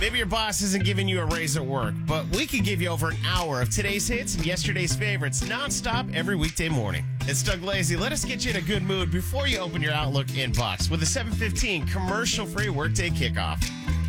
Maybe your boss isn't giving you a raise at work, but we could give you over an hour of today's hits and yesterday's favorites nonstop every weekday morning. It's Doug Lazy. Let us get you in a good mood before you open your Outlook inbox with a 7:15 commercial-free workday kickoff.